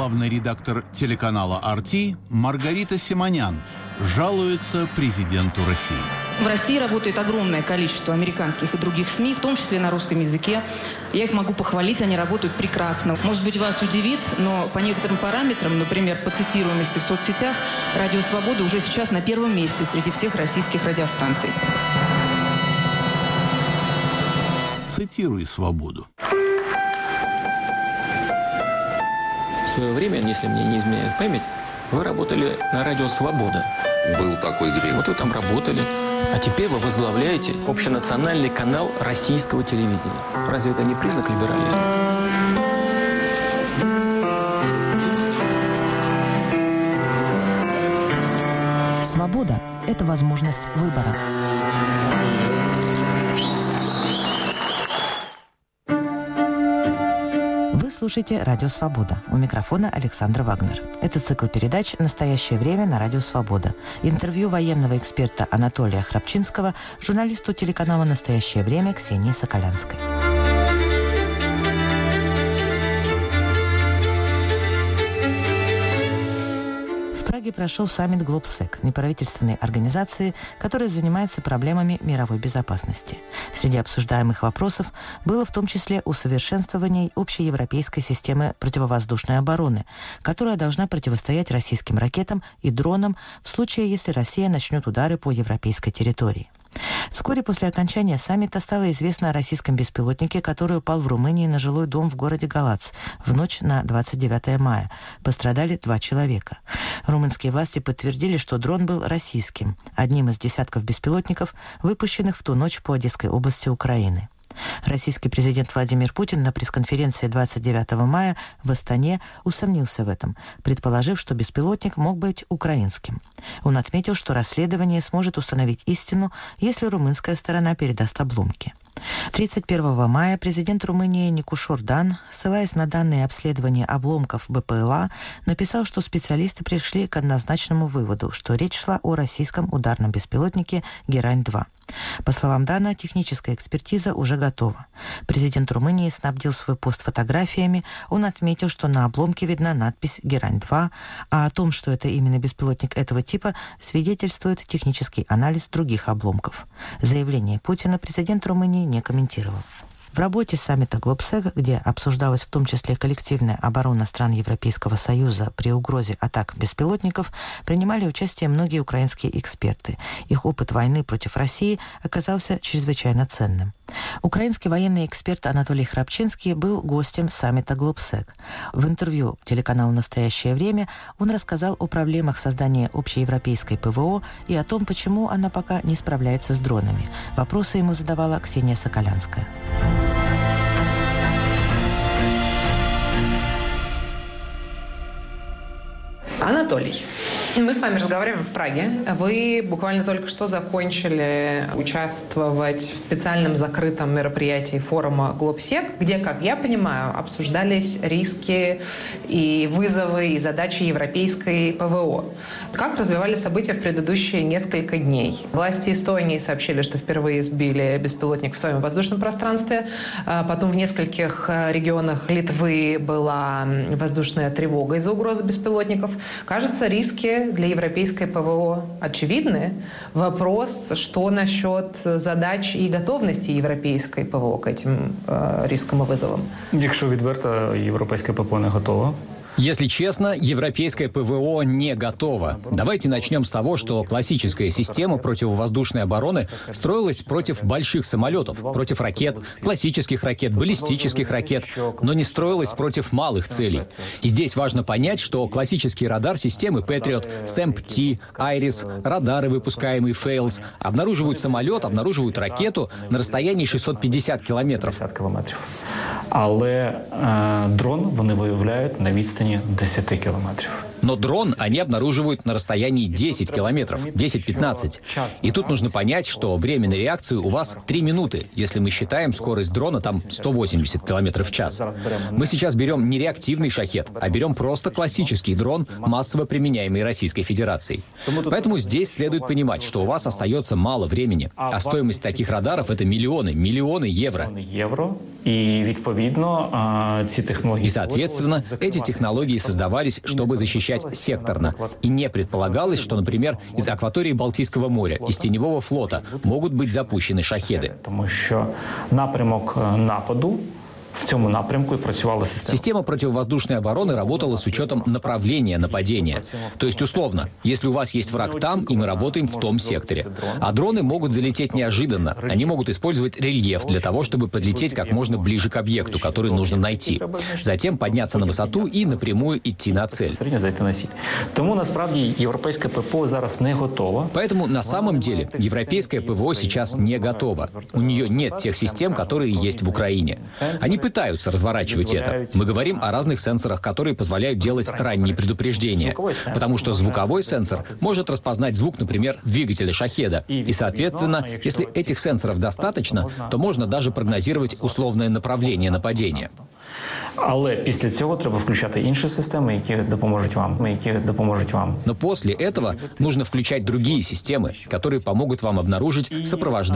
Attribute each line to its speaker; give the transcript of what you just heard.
Speaker 1: главный редактор телеканала RT Маргарита Симонян жалуется президенту России.
Speaker 2: В России работает огромное количество американских и других СМИ, в том числе на русском языке. Я их могу похвалить, они работают прекрасно. Может быть, вас удивит, но по некоторым параметрам, например, по цитируемости в соцсетях, «Радио Свобода» уже сейчас на первом месте среди всех российских радиостанций.
Speaker 1: Цитируй «Свободу».
Speaker 3: В свое время, если мне не изменяет память, вы работали на радио «Свобода».
Speaker 4: Был такой грех.
Speaker 3: Вот вы там работали. А теперь вы возглавляете общенациональный канал российского телевидения. Разве это не признак либерализма?
Speaker 5: Свобода – это возможность выбора. Вы слушаете «Радио Свобода». У микрофона Александра Вагнер. Это цикл передач «Настоящее время» на Радио Свобода. Интервью военного эксперта Анатолия Храпчинского журналисту телеканала «Настоящее время» Ксении Соколянской. В Праге прошел саммит GLOBSEC, неправительственной организации, которая занимается проблемами мировой безопасности. Среди обсуждаемых вопросов было в том числе усовершенствование общеевропейской системы противовоздушной обороны, которая должна противостоять российским ракетам и дронам в случае, если Россия начнет удары по европейской территории. Вскоре после окончания саммита стало известно о российском беспилотнике, который упал в Румынии на жилой дом в городе Галац в ночь на 29 мая. Пострадали 2 человека. Румынские власти подтвердили, что дрон был российским, одним из десятков беспилотников, выпущенных в ту ночь по Одесской области Украины. Российский президент Владимир Путин на пресс-конференции 29 мая в Астане усомнился в этом, предположив, что беспилотник мог быть украинским. Он отметил, что расследование сможет установить истину, если румынская сторона передаст обломки. 31 мая президент Румынии Никушор Дан, ссылаясь на данные обследования обломков БПЛА, написал, что специалисты пришли к однозначному выводу, что речь шла о российском ударном беспилотнике «Герань-2». По словам Дана, техническая экспертиза уже готова. Президент Румынии снабдил свой пост фотографиями. Он отметил, что на обломке видна надпись «Герань-2», а о том, что это именно беспилотник этого типа, свидетельствует технический анализ других обломков. Заявление Путина президент Румынии не комментировал. В работе саммита GLOBSEC, где обсуждалась в том числе коллективная оборона стран Европейского Союза при угрозе атак беспилотников, принимали участие многие украинские эксперты. Их опыт войны против России оказался чрезвычайно ценным. Украинский военный эксперт Анатолий Храпчинский был гостем саммита GLOBSEC. В интервью телеканалу «Настоящее время» он рассказал о проблемах создания общеевропейской ПВО и о том, почему она пока не справляется с дронами. Вопросы ему задавала Ксения Соколянская.
Speaker 6: Анатолий, мы с вами разговариваем в Праге. Вы буквально только что закончили участвовать в специальном закрытом мероприятии форума GLOBSEC, где, как я понимаю, обсуждались риски и вызовы и задачи европейской ПВО. Как развивались события в предыдущие несколько дней? Власти Эстонии сообщили, что впервые сбили беспилотник в своем воздушном пространстве. Потом в нескольких регионах Литвы была воздушная тревога из-за угрозы беспилотников. Кажется, риски для европейской ПВО очевидны. Вопрос, что насчет задач и готовности европейской ПВО к этим рискам и вызовам?
Speaker 7: Якщо відверто, європейська ППО не готова.
Speaker 8: Если честно, европейское ПВО не готово. Давайте начнем с того, что классическая система противовоздушной обороны строилась против больших самолетов, против ракет, классических ракет, баллистических ракет, но не строилась против малых целей. И здесь важно понять, что классический радар системы Patriot, SAMP-T, IRIS, радары, выпускаемые Фейлс, обнаруживают самолет, обнаруживают ракету на расстоянии 650 километров.
Speaker 7: Але дрон вони виявляють на відстані 10 кілометрів.
Speaker 8: Но дрон они обнаруживают на расстоянии 10 километров, 10-15. И тут нужно понять, что время на реакцию у вас 3 минуты, если мы считаем скорость дрона там 180 километров в час. Мы сейчас берем не реактивный шахед, а берем просто классический дрон, массово применяемый Российской Федерацией. Поэтому здесь следует понимать, что у вас остается мало времени, а стоимость таких радаров — это миллионы евро.
Speaker 7: И,
Speaker 8: соответственно, эти технологии создавались, чтобы защищать секторно. И не предполагалось, что, например, из акватории Балтийского моря, из теневого флота могут быть запущены шахеды.
Speaker 7: Потому что напрямок нападу в цьому напрямку и працювала система.
Speaker 8: Система противовоздушной обороны работала с учетом направления нападения. То есть, условно, если у вас есть враг там, и мы работаем в том секторе. А дроны могут залететь неожиданно. Они могут использовать рельеф для того, чтобы подлететь как можно ближе к объекту, который нужно найти. Затем подняться на высоту и напрямую идти на цель.
Speaker 7: Тому, насправді, європейське ППО зараз не готово.
Speaker 8: Поэтому, на самом деле, европейское ПВО сейчас не готово. У нее нет тех систем, которые есть в Украине. Они пытаются разворачивать это. Мы говорим о разных сенсорах, которые позволяют делать ранние предупреждения. Потому что звуковой сенсор может распознать звук, например, двигателя шахеда. И, соответственно, если этих сенсоров достаточно, то можно даже прогнозировать условное направление нападения.
Speaker 7: Але після цього треба включати інші системи, які допоможуть вам.
Speaker 8: Но после этого нужно включать другие системы, которые помогут вам обнаружить сопровождающие